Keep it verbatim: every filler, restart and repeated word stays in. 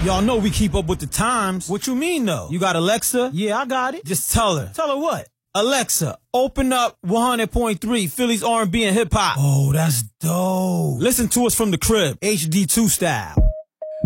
Y'all know we keep up with the times. What you mean, though? You got Alexa? Yeah, I got it. Just tell her. Tell her what? Alexa, open up one hundred point three Phillies R and B and hip-hop. Oh, that's dope. Listen to us from the crib, H D two style.